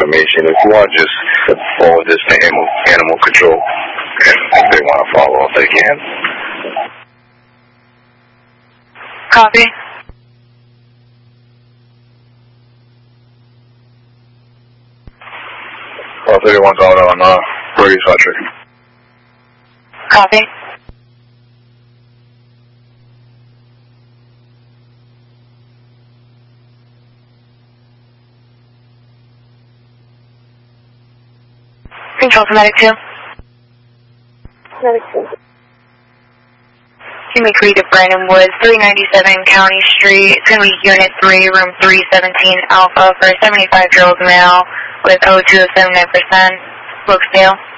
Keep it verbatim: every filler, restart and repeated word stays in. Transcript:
information. If you want to just forward this to animal, animal control, and if they want to follow up, they can. Copy. Well, thirty-one's out on uh, Brady's hot chicken. Copy. Control to Medic two. Medic two. Jimmy Creed of Brandon Woods, three ninety-seven County Street. It's going to be Unit three, Room three seventeen Alpha for a seventy-five-year-old male with O two of seventy-nine percent. Wilkesdale.